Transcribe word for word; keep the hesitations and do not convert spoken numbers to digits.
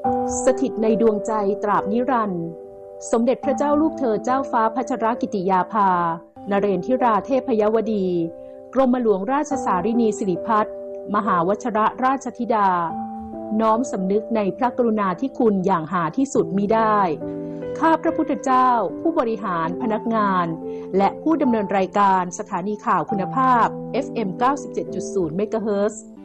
สถิตในดวงใจตราบนิรันดร์สมเด็จพระเจ้าลูกเธอเจ้าฟ้าพัชรกิติยาภานเรนทิราเทพยวดีกรมหลวงราชสารินีสิริพัฒน์มหาวชรราชธิดาน้อมสำนึกในพระกรุณาธิคุณอย่างหาที่สุดมิได้ข้าพระพุทธเจ้าผู้บริหารพนักงานและผู้ดำเนินรายการสถานีข่าวคุณภาพ เอฟ เอ็ม เก้าสิบเจ็ดจุดศูนย์ เมกะเฮิรตซ์